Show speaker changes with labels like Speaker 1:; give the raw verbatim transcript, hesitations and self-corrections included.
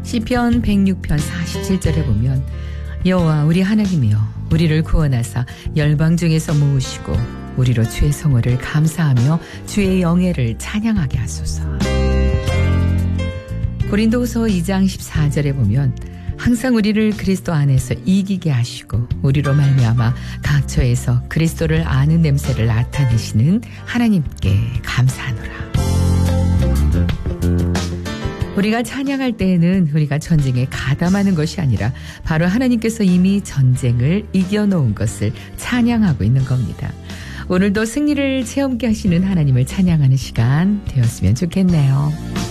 Speaker 1: 시편 백육 편 사십칠 절에 보면 여호와 우리 하나님이여 우리를 구원하사 열방 중에서 모으시고 우리로 주의 성호를 감사하며 주의 영예를 찬양하게 하소서. 고린도후서 이 장 십사 절에 보면 항상 우리를 그리스도 안에서 이기게 하시고 우리로 말미암아 각처에서 그리스도를 아는 냄새를 나타내시는 하나님께 감사하노라. 우리가 찬양할 때에는 우리가 전쟁에 가담하는 것이 아니라 바로 하나님께서 이미 전쟁을 이겨놓은 것을 찬양하고 있는 겁니다. 오늘도 승리를 체험케 하시는 하나님을 찬양하는 시간 되었으면 좋겠네요.